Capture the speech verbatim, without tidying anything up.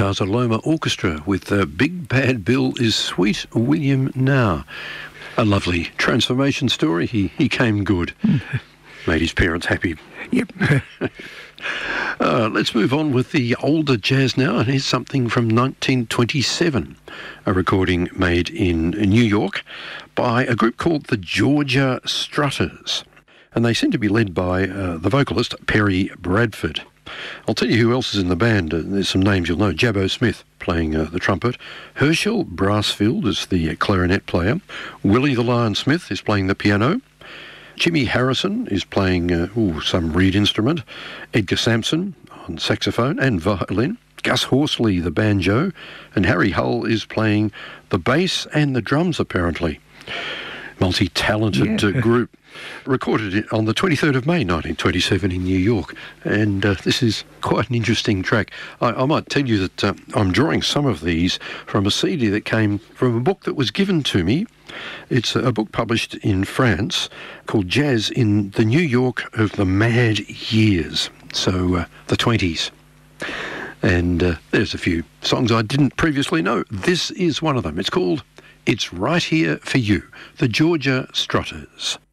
Casa Loma Orchestra with uh, Big Bad Bill is Sweet William Now. A lovely transformation story. He, he came good. Made his parents happy. Yep. uh, let's move on with the older jazz now. And here's something from nineteen twenty-seven, a recording made in New York by a group called the Georgia Strutters. And they seem to be led by uh, the vocalist Perry Bradford. I'll tell you who else is in the band. Uh, there's some names you'll know. Jabbo Smith playing uh, the trumpet. Herschel Brassfield is the uh, clarinet player. Willie the Lion Smith is playing the piano. Jimmy Harrison is playing uh, ooh, some reed instrument. Edgar Sampson on saxophone and violin. Gus Horsley the banjo. And Harry Hull is playing the bass and the drums, apparently. Multi-talented yeah. uh, group. Recorded on the twenty-third of May nineteen twenty-seven in New York. And uh, this is quite an interesting track. I, I might tell you that uh, I'm drawing some of these from a C D that came from a book that was given to me. It's a book published in France called Jazz in the New York of the Mad Years. So uh, the twenties. And uh, there's a few songs I didn't previously know. This is one of them. It's called It's Right Here for You, the Georgia Strutters.